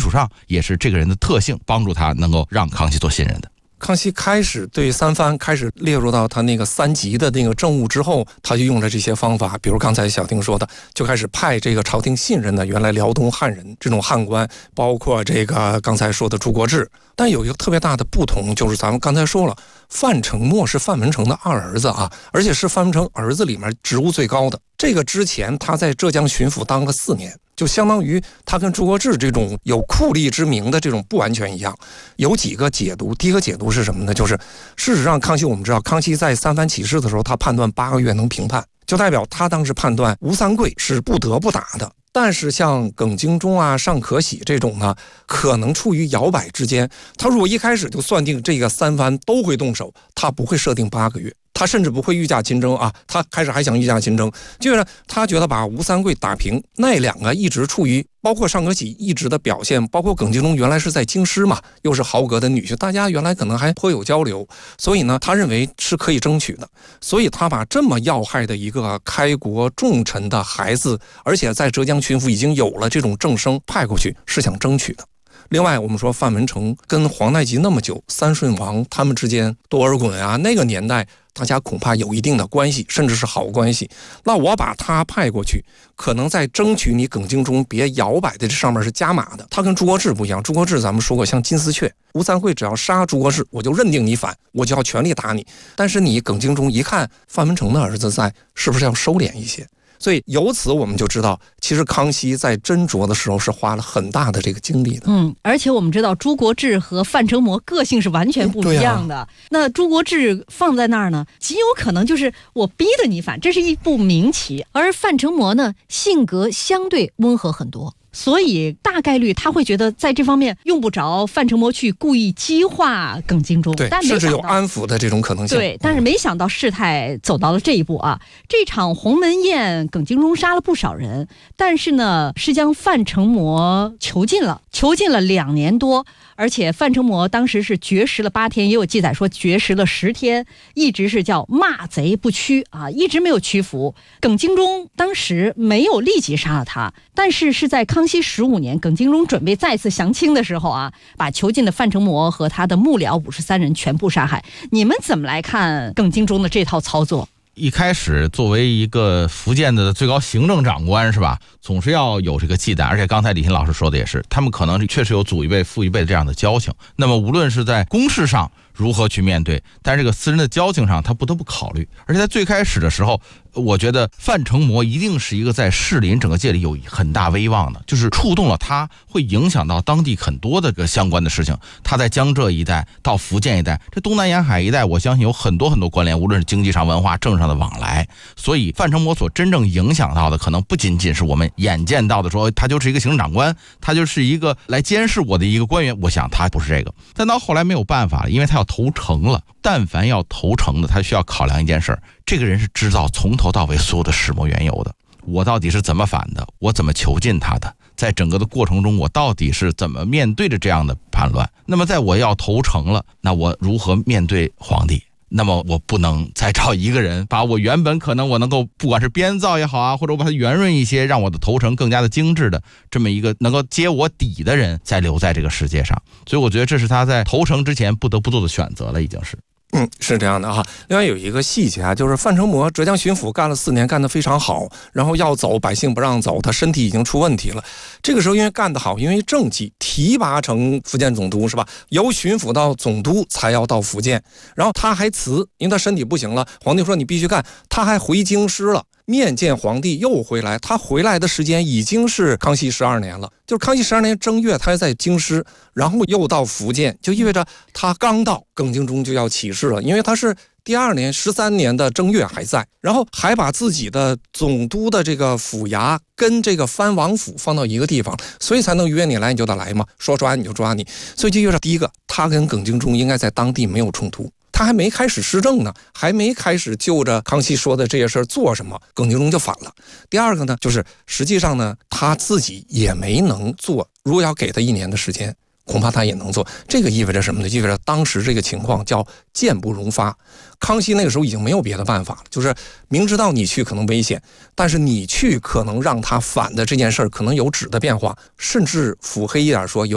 础上，也是这个人的特性帮助他能够让康熙做信任的。 康熙开始对三藩开始列入到他那个3级的那个政务之后，他就用了这些方法，比如刚才小丁说的，就开始派这个朝廷信任的原来辽东汉人这种汉官，包括这个刚才说的朱国治。但有一个特别大的不同，就是咱们刚才说了，范承瑁是范文成的二儿子啊，而且是范文成儿子里面职务最高的。这个之前他在浙江巡抚当了4年，就相当于他跟朱国治这种有酷吏之名的这种不完全一样。有几个解读，第一个解读是什么呢？就是事实上康熙，我们知道康熙在三藩起事的时候，他判断8个月能平叛，就代表他当时判断吴三桂是不得不打的。但是像耿精忠啊、尚可喜这种呢，可能处于摇摆之间。他如果一开始就算定这个三藩都会动手，他不会设定8个月，他甚至不会御驾亲征啊。他开始还想御驾亲征，就是他觉得把吴三桂打平，那2个一直处于，包括尚可喜一直的表现，包括耿精忠原来是在京师嘛，又是豪格的女婿，大家原来可能还颇有交流，所以呢，他认为是可以争取的。所以他把这么要害的一个开国重臣的孩子，而且在浙江巡抚已经有了这种正声派过去，是想争取的。另外我们说范文成跟皇太极那么久，三顺王他们之间多尔衮啊，那个年代大家恐怕有一定的关系，甚至是好关系。那我把他派过去，可能在争取你耿精忠别摇摆的这上面是加码的。他跟朱国治不一样，朱国治咱们说过像金丝雀，吴三桂只要杀朱国治，我就认定你反，我就要全力打你。但是你耿精忠一看范文成的儿子在，是不是要收敛一些？所以由此我们就知道，其实康熙在斟酌的时候是花了很大的这个精力的。 而且我们知道朱国治和范承瑁个性是完全不一样的。那朱国治放在那儿呢，极有可能就是我逼得你反，这是一步明棋。而范承瑁呢，性格相对温和很多。所以大概率他会觉得在这方面用不着范承瑁去故意激化耿精忠， 对，甚至有安抚的这种可能性。 对，但是没想到事态走到了这一步啊！这场鸿门宴，耿精忠杀了不少人，但是呢，是将范承瑁囚禁了2年多，而且范承瑁当时是绝食了8天，也有记载说绝食了10天，一直是叫骂贼不屈啊，一直没有屈服。耿精忠当时没有立即杀了他，但是是在康熙15年，耿精忠准备再次降清的时候啊，把囚禁的范承瑁和他的幕僚53人全部杀害。你们怎么来看耿精忠的这套操作？ 一开始作为一个福建的最高行政长官是吧，总是要有这个忌惮，而且刚才李欣老师说的也是，他们可能确实有祖一辈父一辈的这样的交情。那么无论是在公事上如何去面对，但是这个私人的交情上他不得不考虑。而且在最开始的时候，我觉得范承瑁一定是一个在士林整个界里有很大威望的，就是触动了他，会影响到当地很多的相关的事情。他在江浙一带到福建一带，这东南沿海一带，我相信有很多关联，无论是经济上、文化、政治上的往来。所以范承瑁所真正影响到的，可能不仅仅是我们眼见到的说他就是一个行政长官，他就是一个来监视我的一个官员，我想他不是这个。但到后来没有办法了，因为他要投诚了，但凡要投诚的，他需要考量一件事，这个人是知道从头到尾所有的始末缘由的，我到底是怎么反的，我怎么囚禁他的，在整个的过程中我到底是怎么面对着这样的叛乱。那么在我要投诚了，那我如何面对皇帝？那么我不能再找一个人把我原本可能我能够不管是编造也好啊，或者我把它圆润一些，让我的投诚更加的精致的这么一个能够接我底的人再留在这个世界上。所以我觉得这是他在投诚之前不得不做的选择了，已经是。 是这样的哈。另外有一个细节啊，就是范承瑁浙江巡抚干了4年，干得非常好，然后要走，百姓不让走，他身体已经出问题了。这个时候因为干得好，因为政绩提拔成福建总督是吧？由巡抚到总督才要到福建，然后他还辞，因为他身体不行了，皇帝说你必须干，他还回京师了。面见皇帝又回来，他回来的时间已经是康熙12年了，就是康熙12年正月他在京师，然后又到福建，就意味着他刚到耿精忠就要起事了，因为他是第2年13年的正月还在，然后还把自己的总督的这个府衙跟这个藩王府放到一个地方，所以才能约你来你就得来嘛，说抓你就抓你。所以就意味着第一个，他跟耿精忠应该在当地没有冲突，他还没开始施政呢，还没开始就着康熙说的这些事儿做什么，耿精忠就反了。第二个呢，就是实际上呢，他自己也没能做，如果要给他1年的时间，恐怕他也能做。这个意味着什么呢？意味着当时这个情况叫箭不容发。康熙那个时候已经没有别的办法了，就是明知道你去可能危险，但是你去可能让他反的这件事儿可能有质的变化，甚至腹黑一点说有